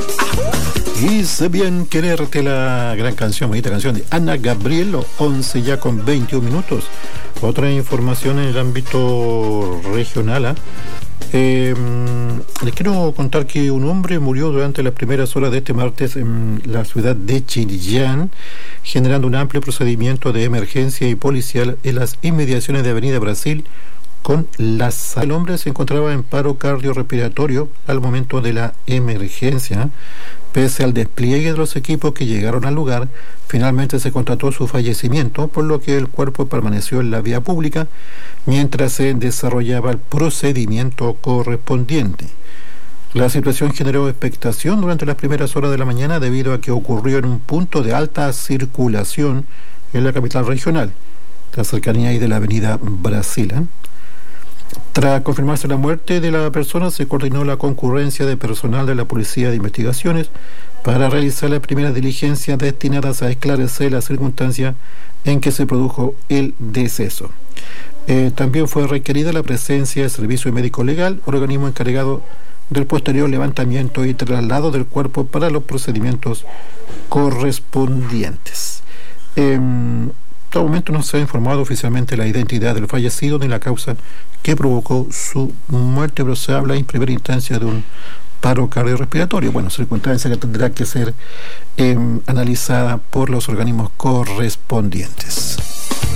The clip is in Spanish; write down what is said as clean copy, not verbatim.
Y sé bien quererte, la gran canción, bonita canción de Ana Gabriel, 11 ya con 21 minutos. Otra información en el ámbito regional. Les quiero contar que un hombre murió durante las primeras horas de este martes en la ciudad de Chillán, generando un amplio procedimiento de emergencia y policial en las inmediaciones de Avenida Brasil con la sal. El hombre se encontraba en paro cardiorrespiratorio al momento de la emergencia. Pese al despliegue de los equipos que llegaron al lugar, finalmente se constató su fallecimiento, por lo que el cuerpo permaneció en la vía pública mientras se desarrollaba el procedimiento correspondiente. La situación generó expectación durante las primeras horas de la mañana debido a que ocurrió en un punto de alta circulación en la capital regional, la cercanía ahí de la avenida Brasil. Tras confirmarse la muerte de la persona, se coordinó la concurrencia de personal de la Policía de Investigaciones para realizar las primeras diligencias destinadas a esclarecer la circunstancia en que se produjo el deceso. También fue requerida la presencia del Servicio Médico Legal, organismo encargado del posterior levantamiento y traslado del cuerpo para los procedimientos correspondientes. En todo momento no se ha informado oficialmente la identidad del fallecido ni la causa que provocó su muerte, pero se habla en primera instancia de un paro cardiorrespiratorio. Bueno, circunstancia que tendrá que ser analizada por los organismos correspondientes.